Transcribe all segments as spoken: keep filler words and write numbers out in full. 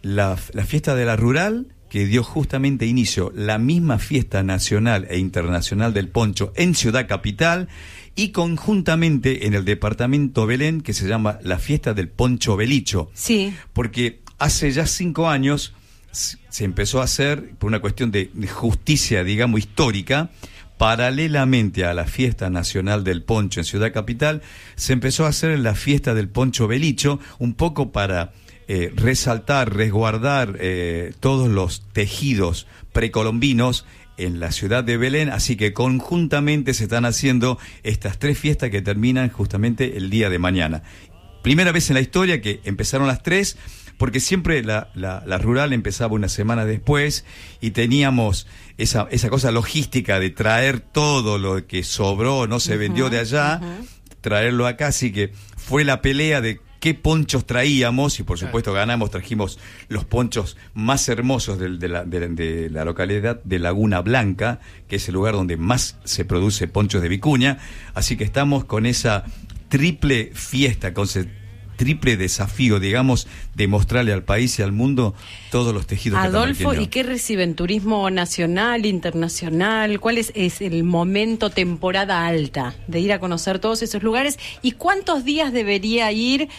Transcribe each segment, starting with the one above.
la, la fiesta de la rural, que dio justamente inicio la misma fiesta nacional e internacional del poncho en Ciudad Capital, y conjuntamente en el departamento Belén, que se llama la fiesta del poncho Belicho. Sí. Porque hace ya cinco años se empezó a hacer, por una cuestión de justicia, digamos, histórica, paralelamente a la fiesta nacional del poncho en Ciudad Capital, se empezó a hacer la fiesta del poncho Belicho, un poco para eh, resaltar, resguardar eh, todos los tejidos precolombinos en la ciudad de Belén, así que conjuntamente se están haciendo estas tres fiestas que terminan justamente el día de mañana. Primera vez en la historia que empezaron las tres, porque siempre la, la, la rural empezaba una semana después y teníamos esa, esa cosa logística de traer todo lo que sobró, no se uh-huh, vendió de allá, uh-huh. traerlo acá, así que fue la pelea de qué ponchos traíamos, y por supuesto ganamos, trajimos los ponchos más hermosos de, de, la, de, de la localidad de Laguna Blanca, que es el lugar donde más se produce ponchos de vicuña, así que estamos con esa triple fiesta, con ese triple desafío, digamos, de mostrarle al país y al mundo todos los tejidos. Adolfo, ¿y qué reciben? ¿Turismo nacional, internacional? ¿Cuál es, es el momento, temporada alta de ir a conocer todos esos lugares? ¿Y cuántos días debería ir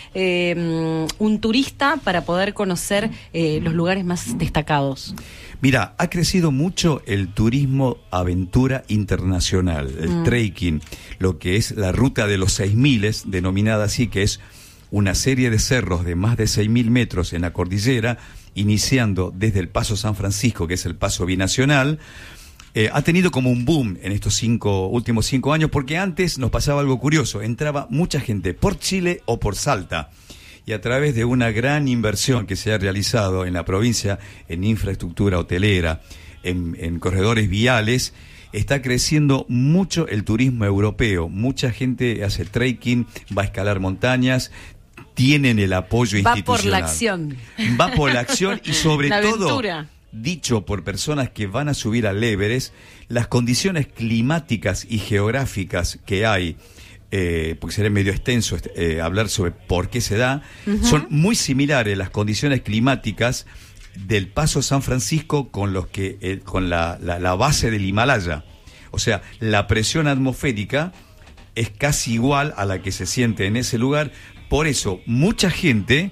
eh, un turista para poder conocer eh, los lugares más destacados? Mira, ha crecido mucho el turismo aventura internacional, el mm. trekking, lo que es la ruta de los seis miles, denominada así, que es una serie de cerros de más de seis mil metros en la cordillera, iniciando desde el Paso San Francisco, que es el paso binacional. Eh, ha tenido como un boom en estos cinco, últimos cinco años, porque antes nos pasaba algo curioso, entraba mucha gente por Chile o por Salta, y a través de una gran inversión que se ha realizado en la provincia en infraestructura hotelera, en, en corredores viales, está creciendo mucho el turismo europeo. Mucha gente hace trekking, va a escalar montañas, tienen el apoyo va institucional. Va por la acción. Va por la acción y sobre la todo, aventura. Dicho por personas que van a subir al Everest, las condiciones climáticas y geográficas que hay, eh, porque sería medio extenso eh, hablar sobre por qué se da, uh-huh. son muy similares las condiciones climáticas del Paso San Francisco con los que eh, con la, la, la base del Himalaya. O sea, la presión atmosférica es casi igual a la que se siente en ese lugar. Por eso mucha gente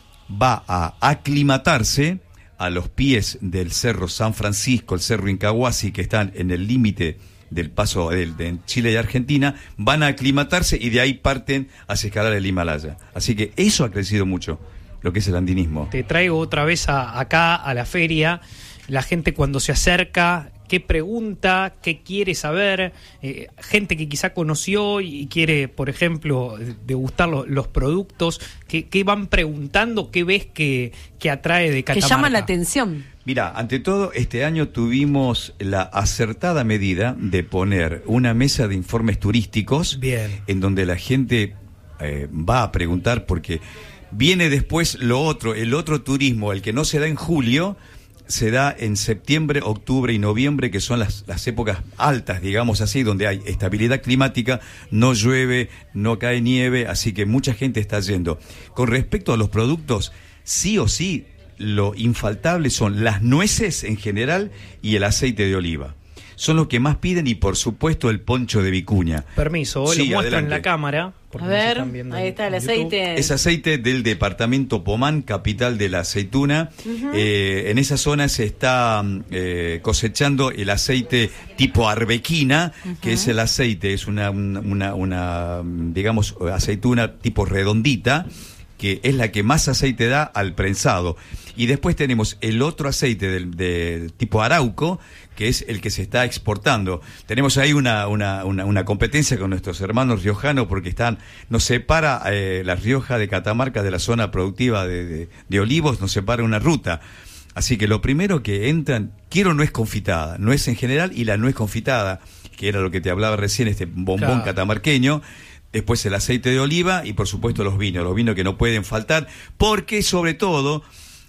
va a aclimatarse a los pies del Cerro San Francisco, el Cerro Incahuasi, que están en el límite del paso de, de Chile y Argentina, van a aclimatarse y de ahí parten hacia escalar el Himalaya. Así que eso ha crecido mucho, lo que es el andinismo. Te traigo otra vez a, acá a la feria. La gente cuando se acerca, ¿qué pregunta? ¿Qué quiere saber? Eh, gente que quizá conoció y quiere, por ejemplo, degustar lo, los productos. ¿Qué, qué van preguntando? ¿Qué ves que, que atrae de Catamarca? Que llama la atención. Mira, ante todo, este año tuvimos la acertada medida de poner una mesa de informes turísticos. Bien. En donde la gente eh, va a preguntar, porque viene después lo otro, el otro turismo, el que no se da en julio, se da en septiembre, octubre y noviembre, que son las, las épocas altas, digamos así, donde hay estabilidad climática, no llueve, no cae nieve, así que mucha gente está yendo. Con respecto a los productos, sí o sí, lo infaltable son las nueces en general y el aceite de oliva. Son los que más piden, y por supuesto el poncho de vicuña. Permiso, hoy sí, lo muestro adelante. en la cámara. A ver, ahí está el aceite. Es aceite del departamento Pomán, capital de la aceituna. Uh-huh. Eh, en esa zona se está eh, cosechando el aceite tipo arbequina, uh-huh. que es el aceite, es una, una, una, digamos, aceituna tipo redondita, que es la que más aceite da al prensado. Y después tenemos el otro aceite del, del tipo arauco, que es el que se está exportando. Tenemos ahí una, una, una, una competencia con nuestros hermanos riojanos, porque están, nos separa eh, la Rioja de Catamarca de la zona productiva de, de, de olivos, nos separa una ruta. Así que lo primero que entran, quiero nuez confitada, nuez en general y la nuez confitada, que era lo que te hablaba recién, este bombón claro. catamarqueño. Después el aceite de oliva y por supuesto los vinos, los vinos que no pueden faltar, porque sobre todo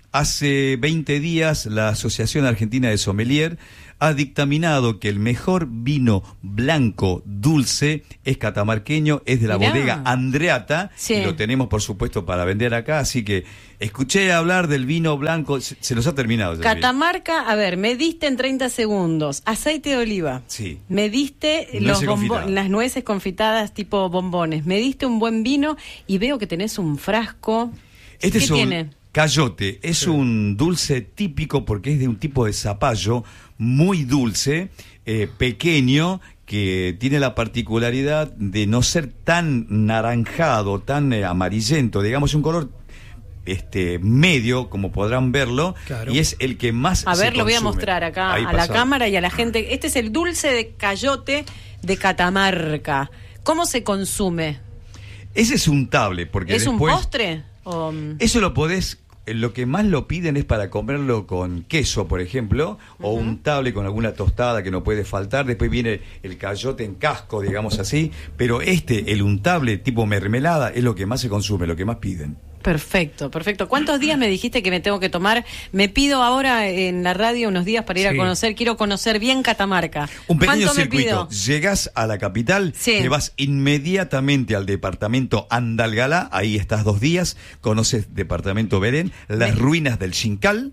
Hace veinte días la Asociación Argentina de Sommelier ha dictaminado que el mejor vino blanco dulce es catamarqueño, es de la Mirá. bodega Andreata, Sí. y lo tenemos por supuesto para vender acá, así que escuché hablar del vino blanco, se, se nos ha terminado. ya, Catamarca, a ver, me diste en treinta segundos aceite de oliva. Sí. Me diste Nueces los bombo- confitadas. las nueces confitadas tipo bombones. Me diste un buen vino y veo que tenés un frasco. Este ¿Qué es un tiene? cayote, es un dulce típico porque es de un tipo de zapallo muy dulce, eh, pequeño, que tiene la particularidad de no ser tan naranjado, tan eh, amarillento, digamos un color este medio, como podrán verlo, Claro. y es el que más A se ver, lo voy a consume. mostrar acá Ahí a la pasado. cámara y a la gente. Este es el dulce de cayote de Catamarca. ¿Cómo se consume? Ese es untable, porque ¿Es un después... postre? O, mm, Eso lo podés, eh, lo que más lo piden es para comerlo con queso, por ejemplo, o untable con alguna tostada que no puede faltar. Después viene el cayote en casco, digamos así. Pero este, el untable tipo mermelada, es lo que más se consume, lo que más piden. Perfecto, perfecto. ¿Cuántos días me dijiste que me tengo que tomar? Me pido ahora en la radio unos días para ir a Sí. conocer. Quiero conocer bien Catamarca. Un pequeño ¿Cuánto me circuito. pido? Llegás a la capital, Sí. te vas inmediatamente al departamento Andalgalá, ahí estás dos días, conoces departamento Belén, las Me- ruinas del Xincal,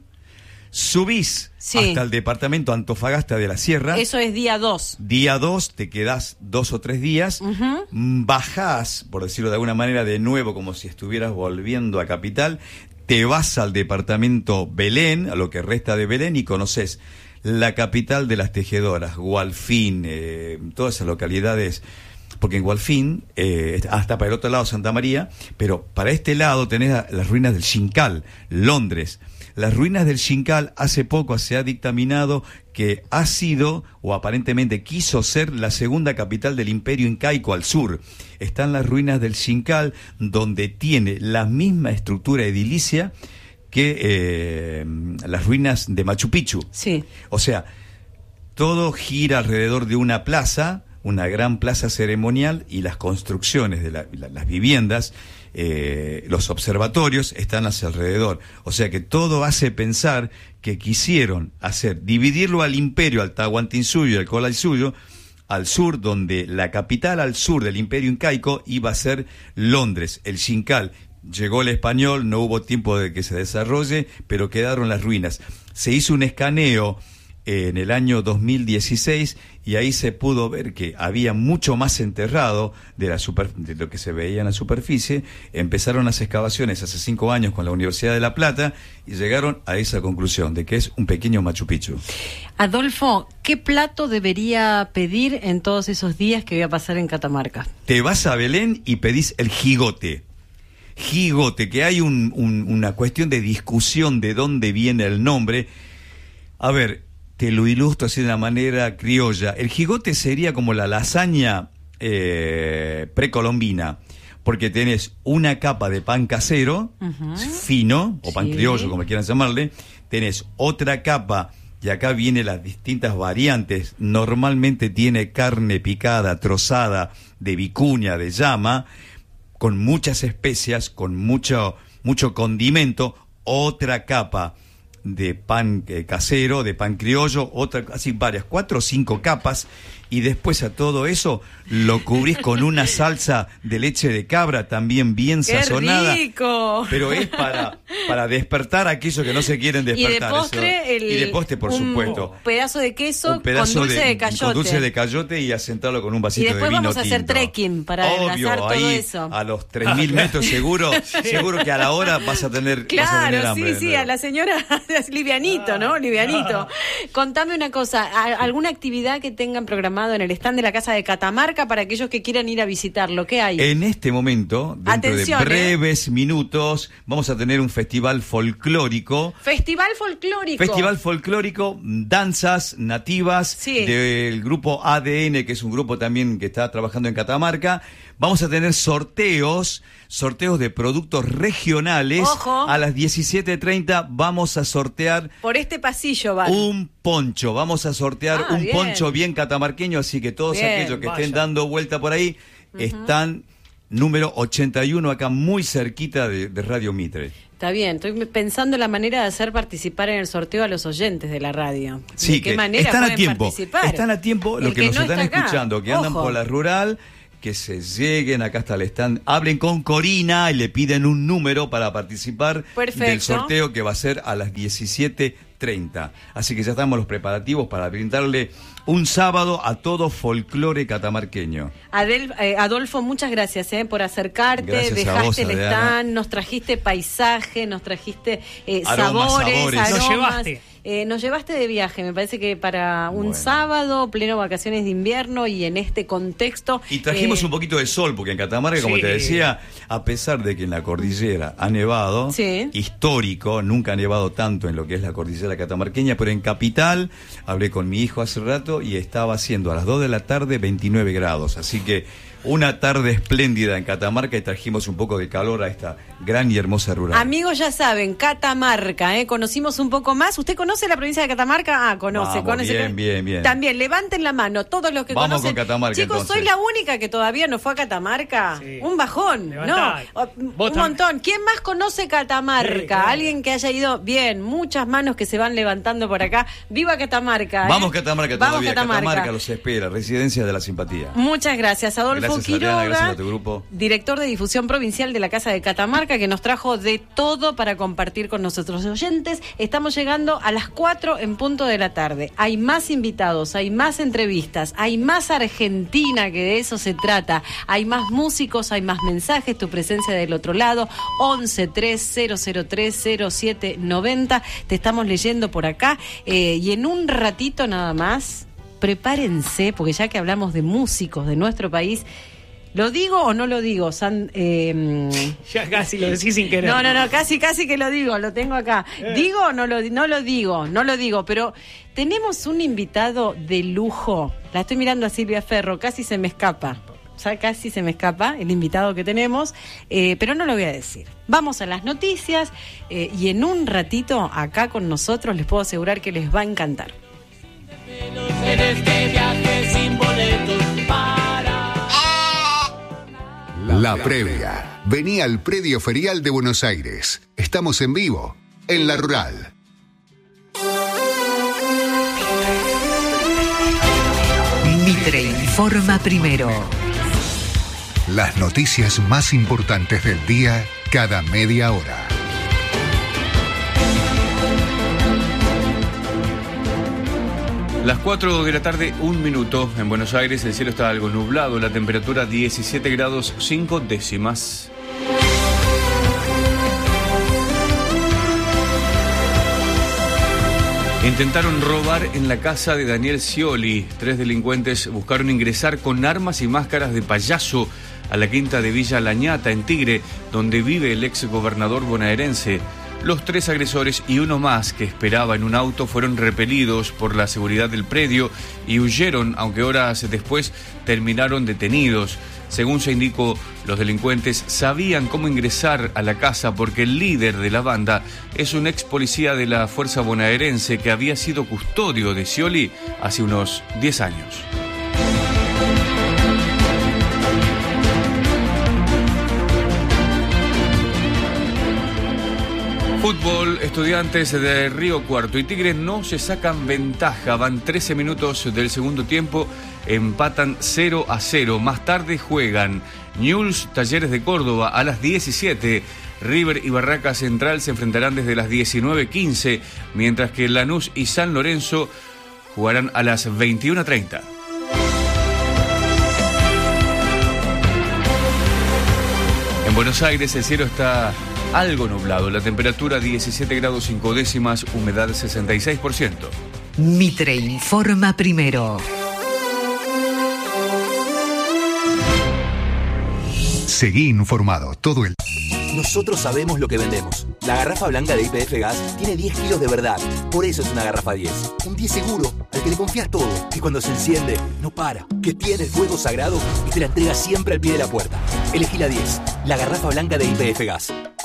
subís Sí. hasta el departamento Antofagasta de la Sierra. Eso es día dos. Día dos, te quedás dos o tres días, Ujú. bajás, por decirlo de alguna manera, de nuevo, como si estuvieras volviendo a Capital, te vas al departamento Belén, a lo que resta de Belén, y conoces la capital de las tejedoras, Gualfín, eh, todas esas localidades, porque en Gualfín, eh, hasta para el otro lado Santa María, pero para este lado tenés a- las ruinas del Xincal, Londres. Las ruinas del Xincal, hace poco se ha dictaminado que ha sido, o aparentemente quiso ser, la segunda capital del imperio incaico al sur. Están las ruinas del Xincal, donde tiene la misma estructura edilicia que eh, las ruinas de Machu Picchu. Sí. O sea, todo gira alrededor de una plaza, una gran plaza ceremonial, y las construcciones de la- la- las viviendas, eh, los observatorios están hacia alrededor. O sea que todo hace pensar que quisieron hacer, dividirlo al imperio, al Tahuantinsuyo y al Colalsuyo, al sur, donde la capital al sur del imperio incaico iba a ser Londres, el Xincal. Llegó el español, no hubo tiempo de que se desarrolle, pero quedaron las ruinas. Se hizo un escaneo eh, en el año dos mil dieciséis y ahí se pudo ver que había mucho más enterrado de, la super, de lo que se veía en la superficie. Empezaron las excavaciones hace cinco años con la Universidad de La Plata y llegaron a esa conclusión de que es un pequeño Machu Picchu. Adolfo, ¿qué plato debería pedir en todos esos días que voy a pasar en Catamarca? Te vas a Belén y pedís el jigote. Jigote, que hay un, un, una cuestión de discusión de dónde viene el nombre. A ver, te lo ilustro así de una manera criolla. El jigote sería como la lasaña eh, precolombina, porque tenés una capa de pan casero, Ujú. fino, o pan Sí. criollo, como quieran llamarle. Tenés otra capa, y acá vienen las distintas variantes. Normalmente tiene carne picada, trozada, de vicuña, de llama, con muchas especias, con mucho, mucho condimento. Otra capa de pan eh, casero, de pan criollo, otra, así varias, cuatro o cinco capas, y después a todo eso lo cubrís con una salsa de leche de cabra también bien ¡Qué sazonada. rico! Pero es para, para despertar a aquellos que no se quieren Y de despertar. postre, eso. el, y de postre, por un supuesto. pedazo de queso Un pedazo con dulce de, cayote. con dulce de cayote y asentarlo con un vasito Y de después vino vamos a hacer tinto. trekking para Obvio, adelgazar todo ahí, eso. a los tres mil metros seguro, seguro que a la hora vas a tener, vas a Claro, tener sí, hambre. sí, ¿no? a la señora es livianito, ¿no? Livianito. Contame una cosa, ¿a- ¿alguna actividad que tengan programado en el stand de la Casa de Catamarca para aquellos que quieran ir a visitarlo? ¿Qué hay? En este momento, dentro Atención, de breves minutos, vamos a tener un festival folclórico. Festival folclórico. Festival folclórico, danzas nativas Sí. del grupo A D N, que es un grupo también que está trabajando en Catamarca. Vamos a tener sorteos, sorteos de productos regionales. Ojo. A las diecisiete treinta vamos a sortear Por este pasillo van. un poncho. Vamos a sortear Ah, un bien. poncho bien catamarqueño, así que todos Bien, aquellos que estén vaya. dando vuelta por ahí están número ochenta y uno, acá muy cerquita de, de Radio Mitre. Está bien, estoy pensando en la manera de hacer participar en el sorteo a los oyentes de la radio. Sí, ¿De qué que manera están pueden a tiempo. participar? Están a tiempo los El que, que nos no están está acá. escuchando, que andan Ojo. por la rural, que se lleguen, acá está el stand, hablen con Corina y le piden un número para participar Perfecto. del sorteo que va a ser a las diecisiete treinta. Así que ya estamos los preparativos para brindarle un sábado a todo folclore catamarqueño. Adel, eh, Adolfo, muchas gracias eh, por acercarte, Gracias a dejaste vos, el Adriana. stand, nos trajiste paisaje, nos trajiste eh, Aromas, sabores, sabores. aromas. Nos llevaste. Eh, nos llevaste de viaje, me parece que para un Bueno. sábado, pleno vacaciones de invierno y en este contexto... Y trajimos eh, un poquito de sol, porque en Catamarca, como Sí. te decía, a pesar de que en la cordillera ha nevado, Sí. histórico, nunca ha nevado tanto en lo que es la cordillera catamarqueña, pero en Capital, hablé con mi hijo hace rato y estaba haciendo a las dos de la tarde veintinueve grados, así que una tarde espléndida en Catamarca y trajimos un poco de calor a esta gran y hermosa rural. Amigos, ya saben, Catamarca, ¿eh? Conocimos un poco más. ¿Usted conoce la provincia de Catamarca? Ah, conoce, Vamos, conoce. bien, bien, bien. También, levanten la mano, todos los que Vamos conocen. con Catamarca, Chicos, entonces. soy la única que todavía no fue a Catamarca. Sí. Un bajón, Levantá. ¿no? O- Vos Un tam- montón. ¿Quién más conoce Catamarca? Sí, claro. Alguien que haya ido. Bien, muchas manos que se van levantando por acá. ¡Viva Catamarca! ¿eh? Vamos Catamarca Vamos todavía, Catamarca. Catamarca los espera, residencia de la simpatía. Muchas gracias, Adolfo Gracias, Quiroga, Adriana, gracias a tu grupo. director de difusión provincial de la Casa de Catamarca, que nos trajo de todo para compartir con nosotros oyentes. Estamos llegando a las cuatro en punto de la tarde. Hay más invitados, hay más entrevistas, hay más Argentina, que de eso se trata. Hay más músicos, hay más mensajes, tu presencia del otro lado. once tres cero cero tres cero siete noventa. Te estamos leyendo por acá. Eh, y en un ratito nada más, prepárense, porque ya que hablamos de músicos de nuestro país, ¿lo digo o no lo digo? San, eh, Ya casi lo decís sin querer. no, no, no, casi, casi que lo digo, lo tengo acá. ¿Digo o no lo, no lo digo? No lo digo, pero tenemos un invitado de lujo. La estoy mirando a Silvia Ferro, casi se me escapa. O sea, casi se me escapa el invitado que tenemos, eh, pero no lo voy a decir. Vamos a las noticias eh, y en un ratito acá con nosotros les puedo asegurar que les va a encantar. En este viaje sin boletos para... La previa. Vení al Predio Ferial de Buenos Aires. Estamos en vivo, en La Rural. Mitre informa primero. Las noticias más importantes del día, cada media hora. Las cuatro de la tarde, un minuto. En Buenos Aires el cielo está algo nublado, la temperatura diecisiete grados cinco décimas. Intentaron robar en la casa de Daniel Scioli. Tres delincuentes buscaron ingresar con armas y máscaras de payaso a la quinta de Villa Lañata, en Tigre, donde vive el ex gobernador bonaerense. Los tres agresores y uno más que esperaba en un auto fueron repelidos por la seguridad del predio y huyeron, aunque horas después terminaron detenidos. Según se indicó, los delincuentes sabían cómo ingresar a la casa porque el líder de la banda es un ex policía de la Fuerza Bonaerense que había sido custodio de Scioli hace unos diez años. Fútbol, Estudiantes de Río Cuarto y Tigre no se sacan ventaja, van trece minutos del segundo tiempo, empatan cero a cero, más tarde juegan Newell's Talleres de Córdoba a las diecisiete, River y Barraca Central se enfrentarán desde las diecinueve quince, mientras que Lanús y San Lorenzo jugarán a las veintiuna treinta. En Buenos Aires el cielo está algo nublado, la temperatura diecisiete grados cinco décimas, humedad sesenta y seis por ciento. Mitre informa primero. Seguí informado todo el... Nosotros sabemos lo que vendemos. La garrafa blanca de Y P F Gas tiene diez kilos de verdad. Por eso es una garrafa diez. Un diez seguro, al que le confías todo. Que cuando se enciende, no para. Que tiene el fuego sagrado y te la entrega siempre al pie de la puerta. Elegí la diez, la garrafa blanca de Y P F Gas.